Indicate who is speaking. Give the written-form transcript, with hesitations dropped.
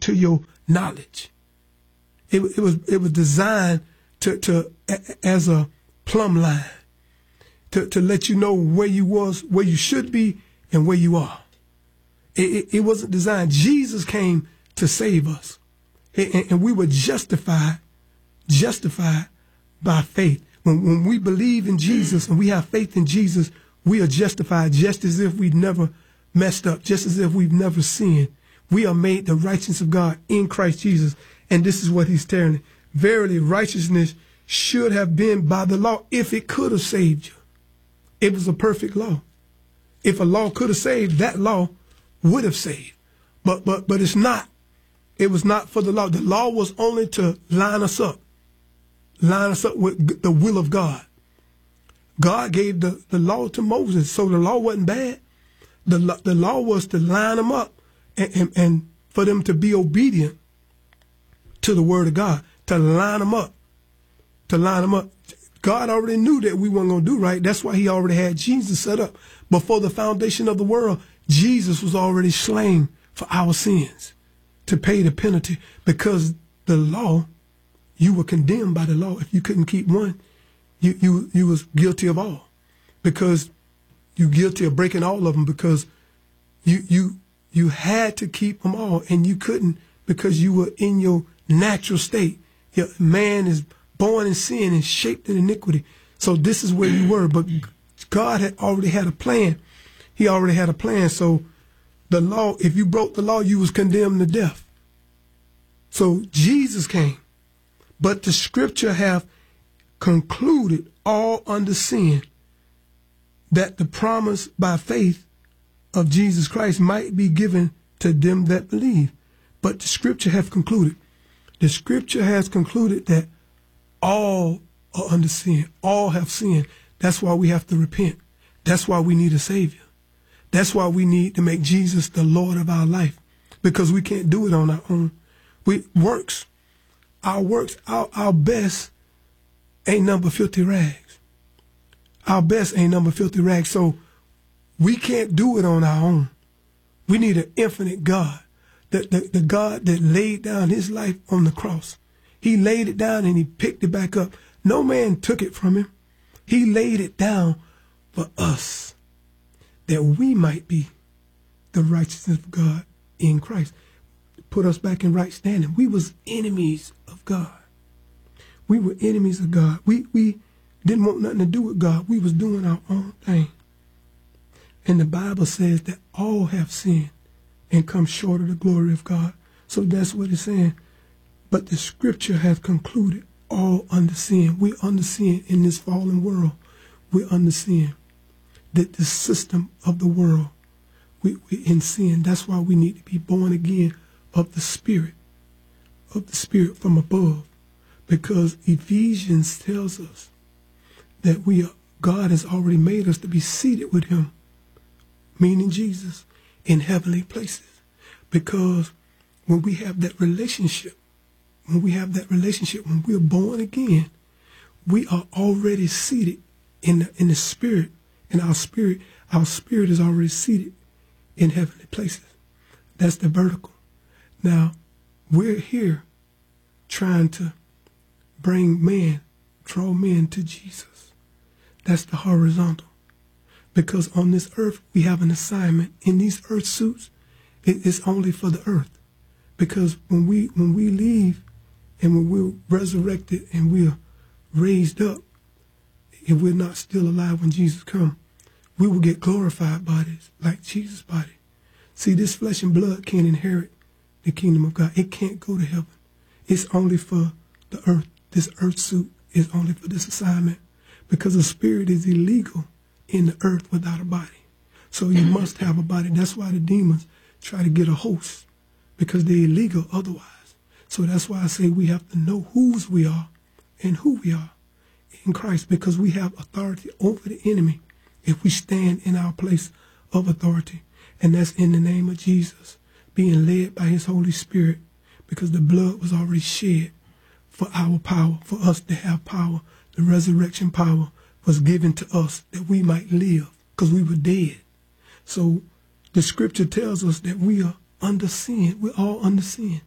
Speaker 1: to your knowledge. It was designed to as a plumb line to let you know where you was, where you should be, and where you are. It wasn't designed. Jesus came to save us, and we were justified by faith. When we believe in Jesus and we have faith in Jesus, we are justified just as if we've never messed up, just as if we've never sinned. We are made the righteousness of God in Christ Jesus. And this is what he's telling. Verily, righteousness should have been by the law if it could have saved you. It was a perfect law. If a law could have saved, that law would have saved. But it's not. It was not for the law. The law was only to line us up with the will of God. God gave the law to Moses, so the law wasn't bad. The law was to line them up and for them to be obedient to the word of God, to line them up. God already knew that we weren't going to do right. That's why he already had Jesus set up. Before the foundation of the world, Jesus was already slain for our sins to pay the penalty, because the law, you were condemned by the law. If you couldn't keep one, you was guilty of all, because you're guilty of breaking all of them, because you had to keep them all, and you couldn't because you were in your natural state. Your man is born in sin and shaped in iniquity. So this is where you were. But God had already had a plan. He already had a plan. So the law, if you broke the law, you was condemned to death. So Jesus came. But the scripture have concluded all under sin, that the promise by faith of Jesus Christ might be given to them that believe. But the scripture have concluded. The scripture has concluded that all are under sin. All have sinned. That's why we have to repent. That's why we need a Savior. That's why we need to make Jesus the Lord of our life, because we can't do it on our own. Our best ain't number filthy rags. Our best ain't number filthy rags. So we can't do it on our own. We need an infinite God, the God that laid down his life on the cross. He laid it down and he picked it back up. No man took it from him. He laid it down for us, that we might be the righteousness of God in Christ. Put us back in right standing. We was enemies of God. We were enemies of God. We didn't want nothing to do with God. We was doing our own thing. And the Bible says that all have sinned and come short of the glory of God. So that's what it's saying. But the scripture has concluded all under sin. We're under sin in this fallen world. We're under sin. That the system of the world, we're in sin. That's why we need to be born again of the Spirit from above. Because Ephesians tells us that God has already made us to be seated with him, meaning Jesus, in heavenly places. Because when we have that relationship, when we're born again, we are already seated in the Spirit. And our spirit is already seated in heavenly places. That's the vertical. Now, we're here trying to draw men to Jesus. That's the horizontal. Because on this earth, we have an assignment. In these earth suits, it's only for the earth. Because when we leave and when we're resurrected and we're raised up, if we're not still alive when Jesus comes, we will get glorified bodies like Jesus' body. See, this flesh and blood can't inherit the kingdom of God. It can't go to heaven. It's only for the earth. This earth suit is only for this assignment, because a spirit is illegal in the earth without a body. So you must have a body. That's why the demons try to get a host, because they're illegal otherwise. So that's why I say we have to know whose we are and who we are in Christ, because we have authority over the enemy if we stand in our place of authority. And that's in the name of Jesus, being led by his Holy Spirit, because the blood was already shed for our power, for us to have power. The resurrection power was given to us that we might live, because we were dead. So the scripture tells us that we are under sin. We're all under sin.